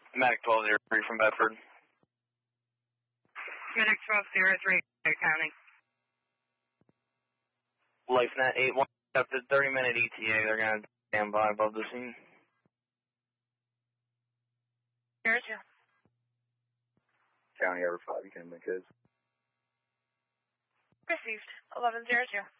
Medic 1203 from Bedford. Medic 1203, County. LifeNet 81 accepted 30-minute ETA. They're going to stand by above the scene. Here's you. County over 5, you can make his. Received. 1102.